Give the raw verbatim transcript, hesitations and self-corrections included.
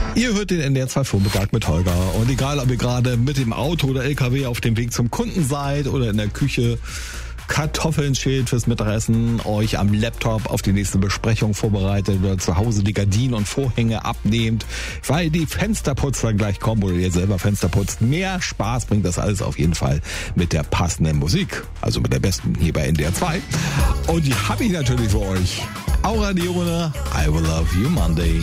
Ihr hört den N D R zwei Vormittag mit Holger. Und egal, ob ihr gerade mit dem Auto oder L K W auf dem Weg zum Kunden seid oder in der Küche Kartoffeln schält fürs Mittagessen, euch am Laptop auf die nächste Besprechung vorbereitet oder zu Hause die Gardinen und Vorhänge abnehmt, weil die Fensterputzer gleich kommen oder ihr selber Fenster putzt. Mehr Spaß bringt das alles auf jeden Fall mit der passenden Musik, also mit der besten hier bei N D R zwei. Und die habe ich natürlich für euch. Aura Dione, I Will Love You Monday.